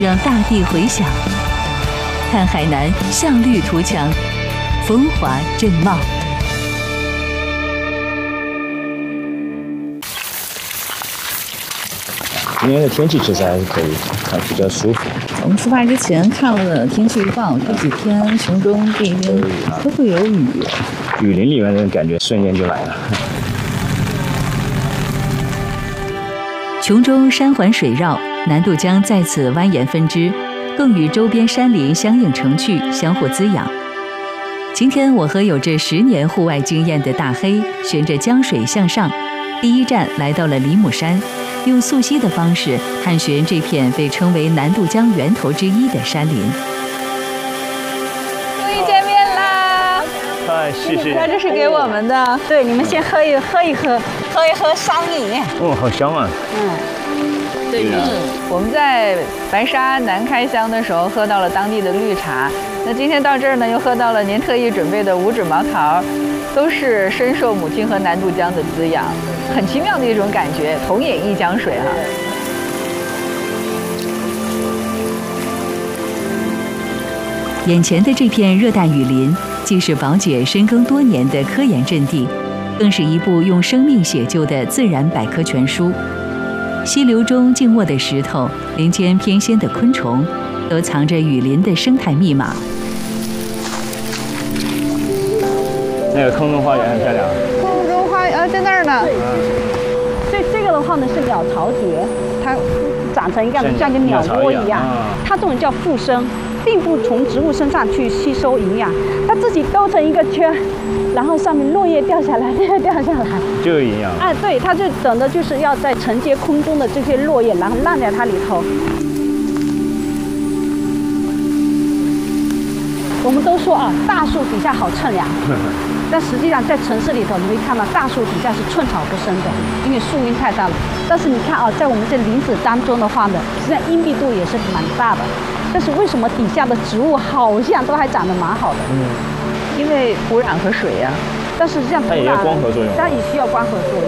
让大地回响。看海南象绿图强，风华正茂。 今天的天气其实还是可以，比较舒服。 我们出发之前看了天气预报，这几天雄中这边都会有雨。 雨林里面的感觉瞬间就来了。 琼中山环水绕，南渡江在此蜿蜒分支，更与周边山林相映成趣，相互滋养。今天我和有着10年户外经验的大黑，循着江水向上，第一站来到了梨木山。用溯溪的方式探寻这片被称为南渡江源头之一的山林。 终于见面啦！ 哎，谢谢。 这是给我们的，对，你们先喝一喝桑饮。 哦，好香啊！ 对，我们在白沙南开乡的时候喝到了当地的绿茶，那今天到这儿呢，又喝到了您特意准备的五指毛桃，都是深受母亲河南渡江的滋养，很奇妙的一种感觉，同饮一江水哈。 眼前的这片热带雨林，既是宝姐深耕多年的科研阵地，更是一部用生命写就的自然百科全书。溪流中静卧的石头，林间翩跹的昆虫，都藏着雨林的生态密码。 那个空中花园很漂亮。 空中花园在那儿呢。 这个的话呢是鸟巢蕨，它长成一个像一个鸟窝一样，它这种叫附生，并不从植物身上去吸收营养，它自己兜成一个圈，然后上面落叶掉下来，掉下来就有营养。 哎，对，它就等的就是要在承接空中的这些落叶，然后烂在它里头。我们都说啊，大树底下好乘凉。但实际上，在城市里头，你会看到大树底下是寸草不生的，因为树荫太大了。但是你看啊，在我们这林子当中的话呢，实际上阴蔽度也是蛮大的。但是为什么底下的植物好像都还长得蛮好的？ 因为土壤和水呀。 但是实际上它也有光合作用， 它也需要光合作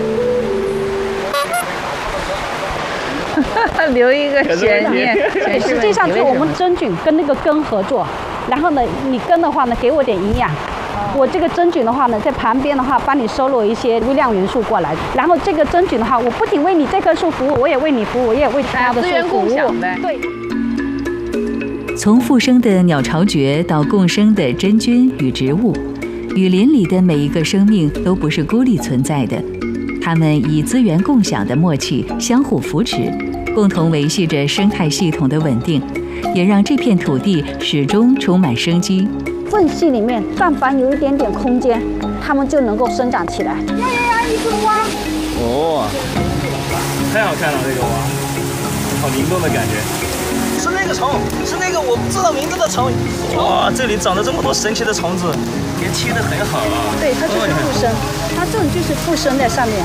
用。留一个悬念。 实际上，就我们真菌跟那个根合作，然后呢，你根的话呢，给我点营养。我这个真菌的话呢，在旁边的话帮你收录一些微量元素过来，然后这个真菌的话，我不仅为你这棵树服务，我也为你服务，我也为其他的树服务。对。 从附生的鸟巢蕨到共生的真菌与植物，雨林里的每一个生命都不是孤立存在的，它们以资源共享的默契相互扶持，共同维系着生态系统的稳定，也让这片土地始终充满生机。 缝隙里面，但凡有一点点空间，它们就能够生长起来。一只蛙！ 哦，太好看了，这个蛙，好灵动的感觉。是那个虫，是那个我不知道名字的虫。哇，这里长了这么多神奇的虫子，也贴得很好啊。 对，它就是附生，它这种就是附生在上面。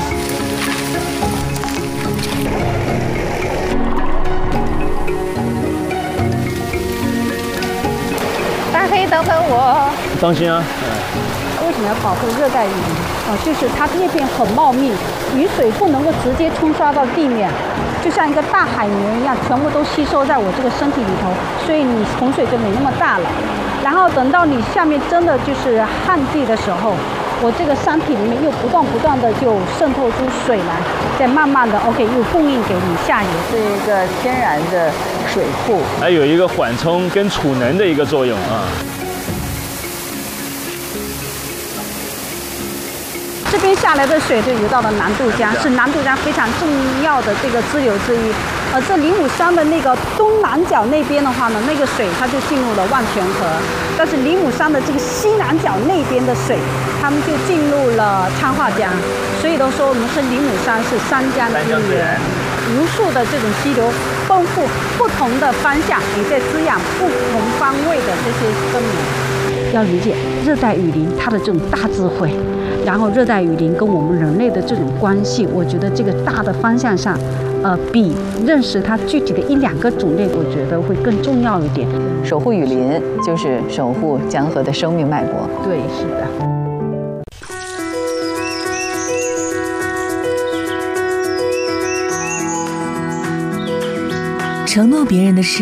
大黑，等等我。 当心啊！ 为什么要保护热带雨林？就是它叶片很茂密，雨水不能够直接冲刷到地面，就像一个大海绵一样，全部都吸收在我这个身体里头，所以你洪水就没那么大了。然后等到你下面真的就是旱季的时候，我这个山体里面又不断的就渗透出水来，再慢慢的 OK 又供应给你下游， 是一个天然的水库， 还有一个缓冲跟储能的一个作用啊。 这边下来的水就流到了南渡江，是南渡江非常重要的这个支流之一。这灵武山的那个东南角那边的话呢，那个水它就进入了万泉河，但是灵武山的这个西南角那边的水，它们就进入了昌化江。所以都说我们是灵武山是三江之源，无数的这种溪流丰富不同的方向，也在滋养不同方位的这些生命。要理解热带雨林它的这种大智慧，然后热带雨林跟我们人类的这种关系，我觉得这个大的方向上，比认识它具体的1、2个种类，我觉得会更重要一点。 守护雨林就是守护江河的生命脉搏。 对，是的。 承诺别人的事